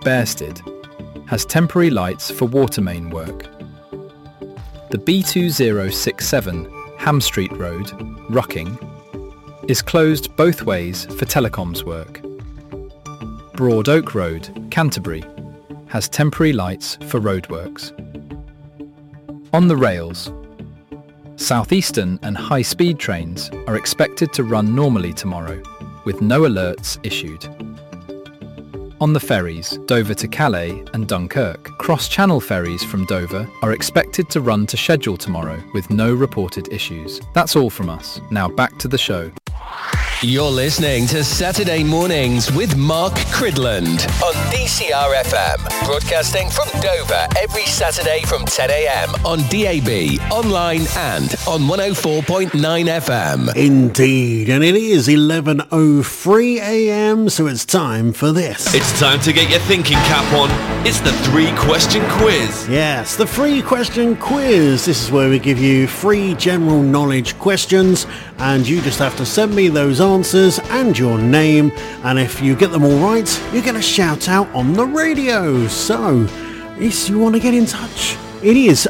Bearsted, has temporary lights for water main work. The B2067 Ham Street Road, Rucking, is closed both ways for telecoms work. Broad Oak Road, Canterbury, has temporary lights for roadworks. On the rails, Southeastern and high-speed trains are expected to run normally tomorrow, with no alerts issued. On the ferries, Dover to Calais and Dunkirk, cross-channel ferries from Dover are expected to run to schedule tomorrow with no reported issues. That's all from us. Now back to the show. You're listening to Saturday Mornings with Mark Cridland on DCR-FM, broadcasting from Dover every Saturday from 10 a.m. on DAB, online and on 104.9 FM. Indeed, and it is 11:03 a.m, so it's time for this. It's time to get your thinking cap on. It's the 3-question quiz. Yes, the 3-question quiz. This is where we give you 3 general knowledge questions, and you just have to send me those answers and your name, and if you get them all right, you get a shout out on the radio. So, if you want to get in touch, it is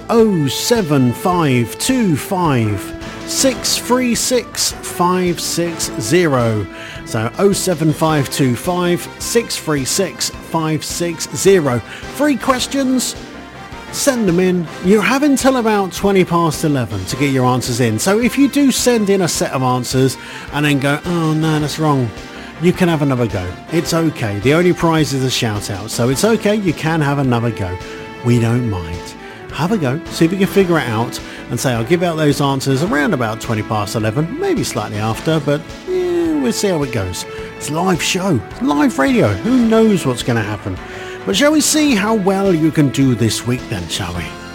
07525 636 560. So 07525 636 560. 3 questions. Send them in. You have until about 20 past 11 to get your answers in. So if you do send in a set of answers and then go, oh no, that's wrong, you can have another go. It's okay. The only prize is a shout out. So it's okay. You can have another go. We don't mind. Have a go. See if you can figure it out and say, I'll give out those answers around about 20 past 11, maybe slightly after, but we'll see how it goes. It's a live show. It's live radio. Who knows what's going to happen? But shall we see how well you can do this week then, shall we?